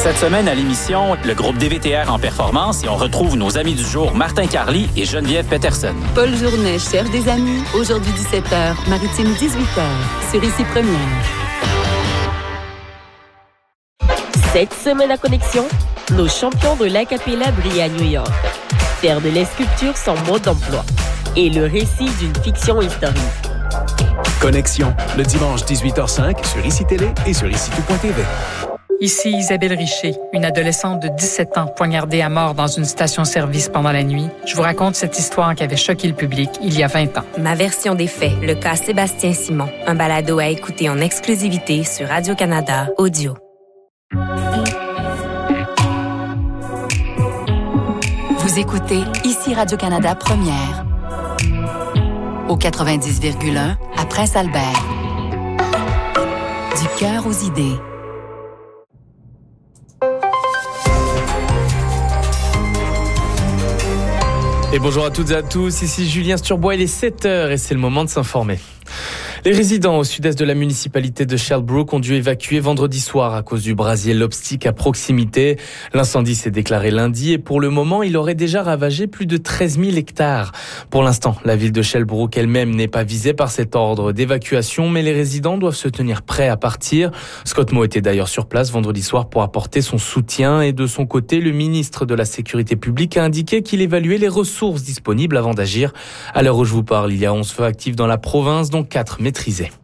Cette semaine à l'émission, le groupe DVTR en performance et on retrouve nos amis du jour Martin Carly et Geneviève Peterson. Paul Journet cherche des amis. Aujourd'hui 17h, Maritime 18h, sur Ici Première. Cette semaine à Connexion, nos champions de l'acapella brillent à New York. Faire de la sculpture son mode d'emploi et le récit d'une fiction historique. Connexion, le dimanche 18h05 sur ICI Télé et sur ICI.tv. Ici Isabelle Richer, une adolescente de 17 ans poignardée à mort dans une station-service pendant la nuit. Je vous raconte cette histoire qui avait choqué le public il y a 20 ans. Ma version des faits, le cas Sébastien Simon. Un balado à écouter en exclusivité sur Radio-Canada Audio. Vous écoutez Ici Radio-Canada Première. Au 90,1 à Prince-Albert. Du cœur aux idées. Et bonjour à toutes et à tous, ici Julien Sturbois, il est 7h et c'est le moment de s'informer. Les résidents au sud-est de la municipalité de Shelbrooke ont dû évacuer vendredi soir à cause du brasier Lobstick à proximité. L'incendie s'est déclaré lundi et pour le moment, il aurait déjà ravagé plus de 13 000 hectares. Pour l'instant, la ville de Shelbrooke elle-même n'est pas visée par cet ordre d'évacuation, mais les résidents doivent se tenir prêts à partir. Scott Moe était d'ailleurs sur place vendredi soir pour apporter son soutien et de son côté, le ministre de la Sécurité publique a indiqué qu'il évaluait les ressources disponibles avant d'agir. À l'heure où je vous parle, il y a 11 feux actifs dans la province, dont 4 maîtrisés.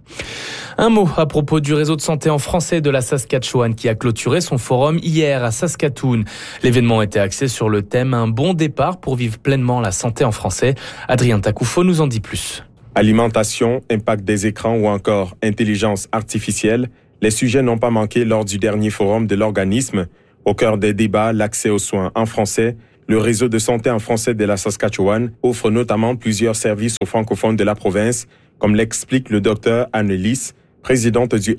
Un mot à propos du réseau de santé en français de la Saskatchewan qui a clôturé son forum hier à Saskatoon. L'événement était axé sur le thème « Un bon départ pour vivre pleinement la santé en français ». Adrien Takoufo nous en dit plus. Alimentation, impact des écrans ou encore intelligence artificielle, les sujets n'ont pas manqué lors du dernier forum de l'organisme. Au cœur des débats, l'accès aux soins en français. Le réseau de santé en français de la Saskatchewan offre notamment plusieurs services aux francophones de la province, comme l'explique le docteur Annelise, présidente du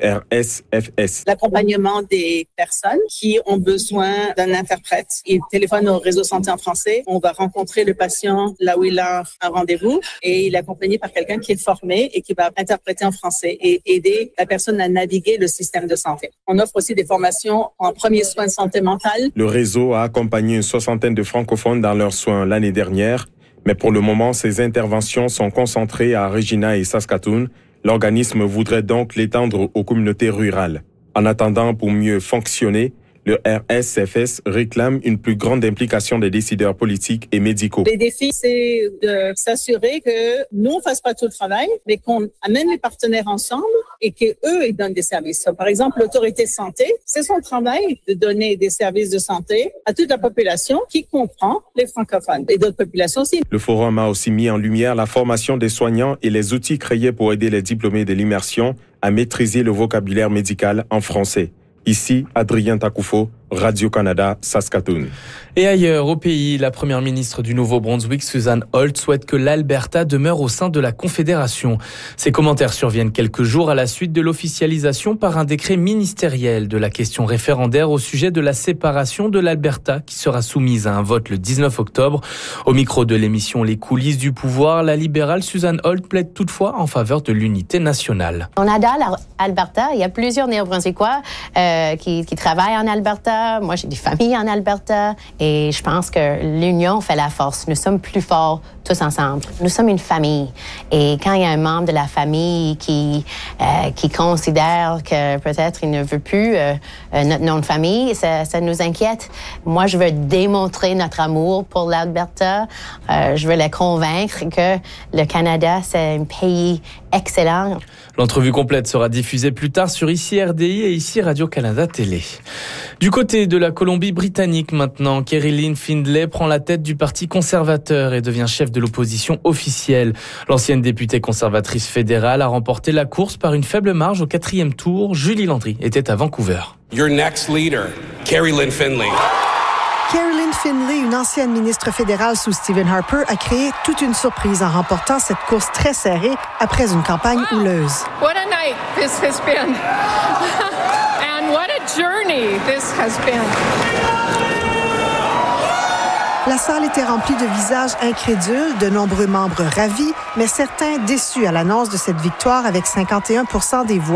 RSFS. L'accompagnement des personnes qui ont besoin d'un interprète. Ils téléphonent au réseau santé en français. On va rencontrer le patient là où il a un rendez-vous et il est accompagné par quelqu'un qui est formé et qui va interpréter en français et aider la personne à naviguer le système de santé. On offre aussi des formations en premiers soins de santé mentale. Le réseau a accompagné une 60aine de francophones dans leurs soins l'année dernière. Mais pour le moment, ces interventions sont concentrées à Regina et Saskatoon. L'organisme voudrait donc l'étendre aux communautés rurales. En attendant, pour mieux fonctionner, le RSFS réclame une plus grande implication des décideurs politiques et médicaux. Les défis, c'est de s'assurer que nous, on ne fasse pas tout le travail, mais qu'on amène les partenaires ensemble et qu'eux, ils donnent des services. Par exemple, l'autorité de santé, c'est son travail de donner des services de santé à toute la population qui comprend les francophones et d'autres populations aussi. Le forum a aussi mis en lumière la formation des soignants et les outils créés pour aider les diplômés de l'immersion à maîtriser le vocabulaire médical en français. Ici, Adrien Takoufo, Radio-Canada, Saskatoon. Et ailleurs, au pays, la première ministre du Nouveau-Brunswick, Susan Holt, souhaite que l'Alberta demeure au sein de la Confédération. Ces commentaires surviennent quelques jours à la suite de l'officialisation par un décret ministériel de la question référendaire au sujet de la séparation de l'Alberta qui sera soumise à un vote le 19 octobre. Au micro de l'émission Les coulisses du pouvoir, la libérale Susan Holt plaide toutefois en faveur de l'unité nationale. On adore l'Alberta. Il y a plusieurs Néo-Brunswickois qui travaillent en Alberta. Moi, j'ai des familles en Alberta et je pense que l'union fait la force. Nous sommes plus forts tous ensemble. Nous sommes une famille et quand il y a un membre de la famille qui considère que peut-être il ne veut plus notre nom de famille, ça nous inquiète. Moi, je veux démontrer notre amour pour l'Alberta. Je veux les convaincre que le Canada, c'est un pays excellent. L'entrevue complète sera diffusée plus tard sur ICI RDI et ICI Radio-Canada Télé. Du côté de la Colombie-Britannique maintenant, Kerry-Lynne Findlay prend la tête du Parti conservateur et devient chef de l'opposition officielle. L'ancienne députée conservatrice fédérale a remporté la course par une faible marge au 4e tour. Julie Landry était à Vancouver. Your next leader, Kerry-Lynne Findlay. Kerry-Lynne Findlay, une ancienne ministre fédérale sous Stephen Harper, a créé toute une surprise en remportant cette course très serrée après une campagne houleuse. What a night this has been. And what a journey this has been. La salle était remplie de visages incrédules, de nombreux membres ravis, mais certains déçus à l'annonce de cette victoire avec 51% des voix.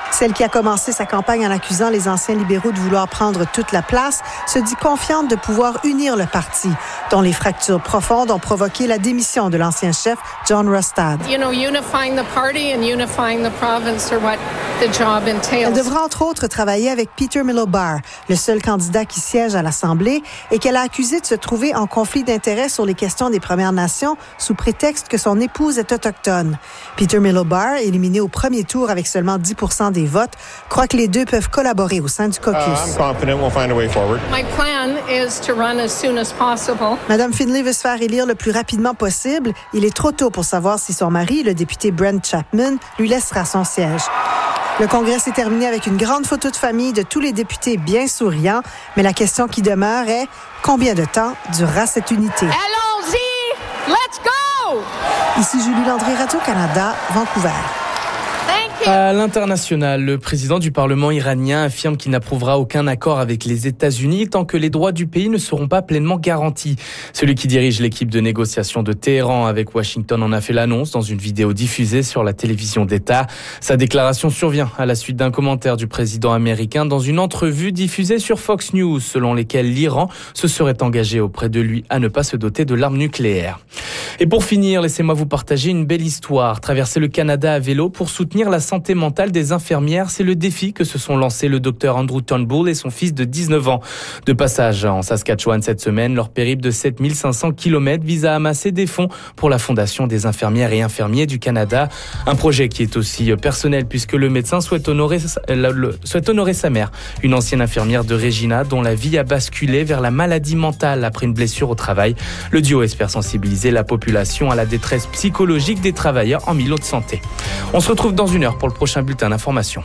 Celle qui a commencé sa campagne en accusant les anciens libéraux de vouloir prendre toute la place se dit confiante de pouvoir unir le parti, dont les fractures profondes ont provoqué la démission de l'ancien chef John Rustad. Unifying the party and unifying the province are what the job entails. Elle devra entre autres travailler avec Peter Miliband, le seul candidat qui siège à l'Assemblée, et qu'elle a accusé de se trouver en conflit d'intérêts sur les questions des Premières Nations sous prétexte que son épouse est autochtone. Peter Miliband, éliminé au premier tour avec seulement 10% des votes, croit que les deux peuvent collaborer au sein du caucus. I'm confident we'll find a way forward. My plan is to run as soon as possible. Madame Findlay veut se faire élire le plus rapidement possible. Il est trop tôt pour savoir si son mari, le député Brent Chapman, lui laissera son siège. Le congrès s'est terminé avec une grande photo de famille de tous les députés bien souriants, mais la question qui demeure est combien de temps durera cette unité? Allons-y! Let's go! Ici Julie Landry, Radio-Canada, Vancouver. À l'international, le président du Parlement iranien affirme qu'il n'approuvera aucun accord avec les États-Unis tant que les droits du pays ne seront pas pleinement garantis. Celui qui dirige l'équipe de négociation de Téhéran avec Washington en a fait l'annonce dans une vidéo diffusée sur la télévision d'État. Sa déclaration survient à la suite d'un commentaire du président américain dans une entrevue diffusée sur Fox News, selon lesquelles l'Iran se serait engagé auprès de lui à ne pas se doter de l'arme nucléaire. Et pour finir, laissez-moi vous partager une belle histoire. Traverser le Canada à vélo pour soutenir la santé mentale des infirmières, c'est le défi que se sont lancés le docteur Andrew Turnbull et son fils de 19 ans. De passage en Saskatchewan cette semaine, leur périple de 7500 km vise à amasser des fonds pour la Fondation des infirmières et infirmiers du Canada. Un projet qui est aussi personnel puisque le médecin souhaite honorer sa mère, une ancienne infirmière de Regina dont la vie a basculé vers la maladie mentale après une blessure au travail. Le duo espère sensibiliser la population à la détresse psychologique des travailleurs en milieu de santé. On se retrouve dans une heure pour le prochain bulletin d'information.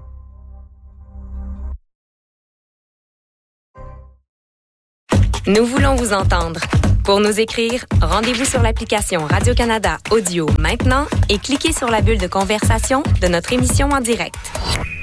Nous voulons vous entendre. Pour nous écrire, rendez-vous sur l'application Radio-Canada Audio maintenant et cliquez sur la bulle de conversation de notre émission en direct.